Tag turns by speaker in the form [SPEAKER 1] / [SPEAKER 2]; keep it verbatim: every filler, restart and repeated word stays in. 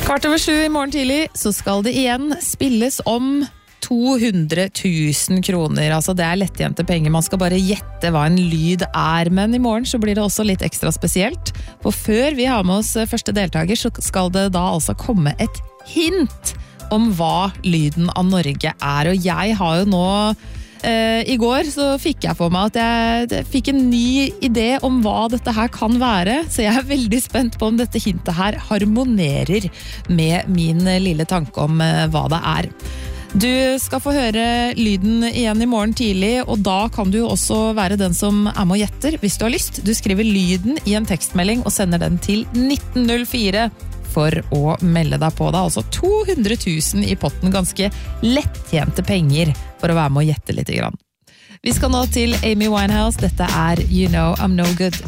[SPEAKER 1] Kvart over sju i morgen tidlig så skal det igjen spilles om to hundre tusen kroner. Altså det er lettjente penger. Man skal bare gjette hva en lyd er. Men i morgen så blir det også litt ekstra spesielt. For før vi har med oss første deltaker så skal det da altså komme et hint om hva lyden av Norge er. Og jeg har jo nå eh, i går så fikk jeg for meg at jeg, jeg fikk en ny idé om hva dette her kan være. Så jeg er veldig spent på om dette hintet her harmonerer med min lille tanke om eh, hva det er. Du skal få høre lyden igjen i morgen tidlig, og da kan du også være den som er med og gjetter hvis du har lyst. Du skriver lyden i en tekstmelding og sender den til nitten null fire for å melde deg på. Det er altså to hundre tusen i potten, ganske lettjente penger for å være med og gjette litt grann. Vi skal nå til Amy Winehouse. Dette er You Know I'm No Good.